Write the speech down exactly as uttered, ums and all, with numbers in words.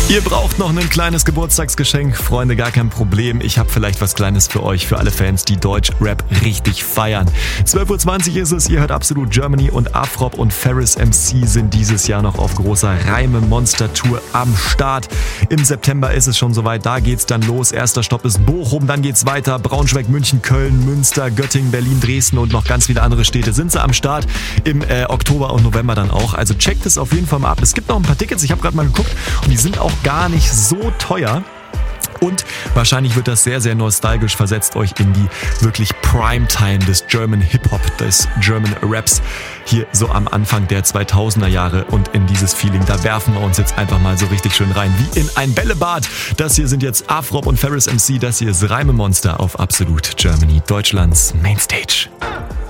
Ihr braucht noch ein kleines Geburtstagsgeschenk, Freunde, gar kein Problem. Ich habe vielleicht was Kleines für euch, für alle Fans, die Deutsch-Rap richtig feiern. zwölf Uhr zwanzig ist es, ihr hört Absolut Germany und Afrop und Ferris M C sind dieses Jahr noch auf großer Reime-Monster-Tour am Start. Im September ist es schon soweit, da geht's dann los. Erster Stopp ist Bochum, dann geht's weiter. Braunschweig, München, Köln, Münster, Göttingen, Berlin, Dresden und noch ganz viele andere Städte sind sie am Start. Im äh, Oktober und November dann auch. Also checkt es auf jeden Fall mal ab. Es gibt noch ein paar Tickets, ich habe gerade mal geguckt und die sind auch gar nicht so teuer. Und wahrscheinlich wird das sehr, sehr nostalgisch, versetzt euch in die wirklich Primetime des German Hip-Hop, des German Raps hier so am Anfang der zweitausender Jahre und in dieses Feeling, da werfen wir uns jetzt einfach mal so richtig schön rein, wie in ein Bällebad. Das hier sind jetzt Afrop und Ferris M C, das hier ist Reimemonster auf Absolut Germany, Deutschlands Mainstage.